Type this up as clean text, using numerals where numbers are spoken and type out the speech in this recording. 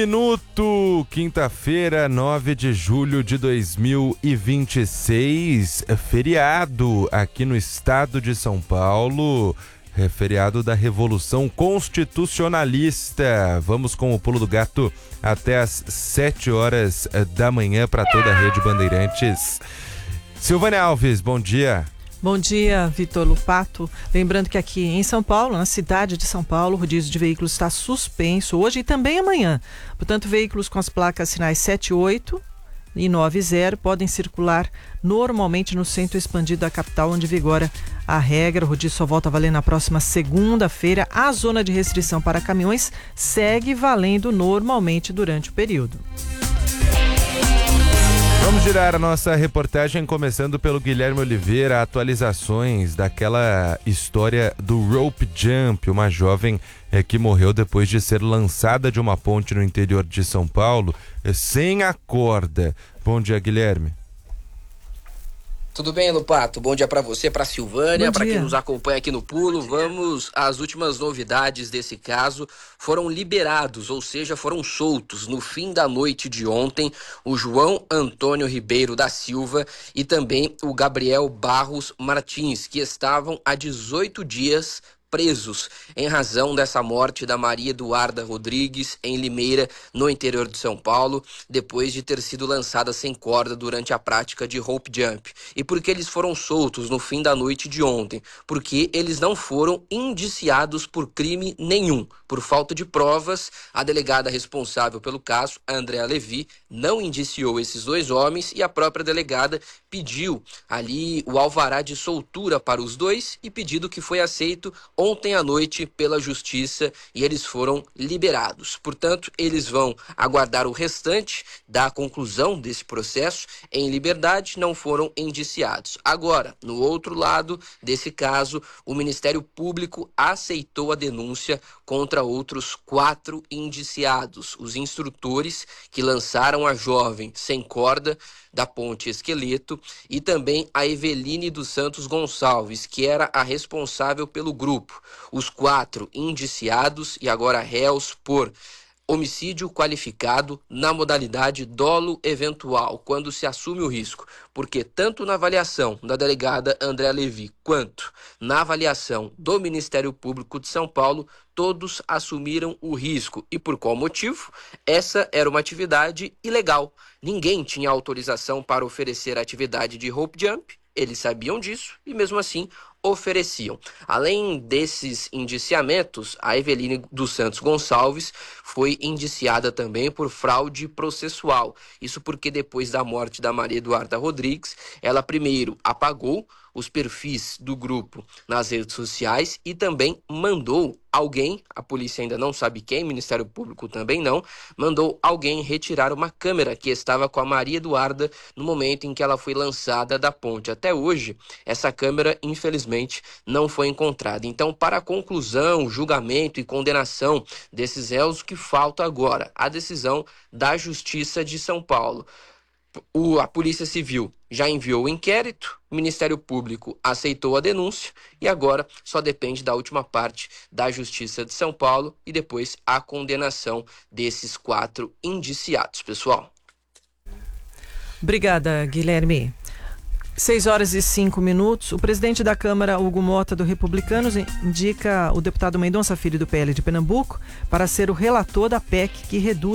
Minuto, quinta-feira, 9 de julho de 2026, feriado aqui no estado de São Paulo, feriado da Revolução Constitucionalista. Vamos com o Pulo do Gato até às 7 horas da manhã para toda a Rede Bandeirantes. Silvânia Alves, bom dia. Bom dia, Vitor Lupato. Lembrando que aqui em São Paulo, na cidade de São Paulo, o rodízio de veículos está suspenso hoje e também amanhã. Portanto, veículos com as placas sinais 78 e 90 podem circular normalmente no centro expandido da capital, onde vigora a regra. O rodízio só volta a valer na próxima segunda-feira. A zona de restrição para caminhões segue valendo normalmente durante o período. Vamos girar a nossa reportagem começando pelo Guilherme Oliveira, atualizações daquela história do rope jump, uma jovem que morreu depois de ser lançada de uma ponte no interior de São Paulo sem a corda. Bom dia, Guilherme. Tudo bem, Lupato? Bom dia para você, para Silvânia, para quem nos acompanha aqui no Pulo. Vamos às últimas novidades desse caso. Foram liberados, ou seja, foram soltos no fim da noite de ontem o João Antônio Ribeiro da Silva e também o Gabriel Barros Martins, que estavam há 18 dias presos em razão dessa morte da Maria Eduarda Rodrigues em Limeira, no interior de São Paulo, depois de ter sido lançada sem corda durante a prática de rope jump. E por que eles foram soltos no fim da noite de ontem? Porque eles não foram indiciados por crime nenhum. Por falta de provas, a delegada responsável pelo caso, a Andréa Levi, não indiciou esses dois homens e a própria delegada pediu ali o alvará de soltura para os dois e pedido que foi aceito ontem à noite pela Justiça e eles foram liberados. Portanto, eles vão aguardar o restante da conclusão desse processo em liberdade, não foram indiciados. Agora, no outro lado desse caso, o Ministério Público aceitou a denúncia contra outros 4 indiciados, os instrutores que lançaram a jovem sem corda da Ponte Esqueleto e também a Eveline dos Santos Gonçalves, que era a responsável pelo grupo. Os 4 indiciados e agora réus por homicídio qualificado na modalidade dolo eventual, quando se assume o risco, porque tanto na avaliação da delegada Andréa Levi quanto na avaliação do Ministério Público de São Paulo, todos assumiram o risco. E por qual motivo? Essa era uma atividade ilegal. Ninguém tinha autorização para oferecer a atividade de rope jump, eles sabiam disso e mesmo assim ofereciam. Além desses indiciamentos, a Eveline dos Santos Gonçalves foi indiciada também por fraude processual. Isso porque depois da morte da Maria Eduarda Rodrigues, ela primeiro apagou os perfis do grupo nas redes sociais e também mandou alguém, a polícia ainda não sabe quem, o Ministério Público também não, mandou alguém retirar uma câmera que estava com a Maria Eduarda no momento em que ela foi lançada da ponte. Até hoje, essa câmera, infelizmente, não foi encontrada. Então, para a conclusão, julgamento e condenação desses réus, o que falta agora? A decisão da Justiça de São Paulo. A Polícia Civil já enviou o inquérito, o Ministério Público aceitou a denúncia e agora só depende da última parte da Justiça de São Paulo e depois a condenação desses 4 indiciados, pessoal. Obrigada, Guilherme. 6 horas e 5 minutos. O presidente da Câmara, Hugo Mota, do Republicanos, indica o deputado Mendonça Filho, do PL de Pernambuco, para ser o relator da PEC que reduz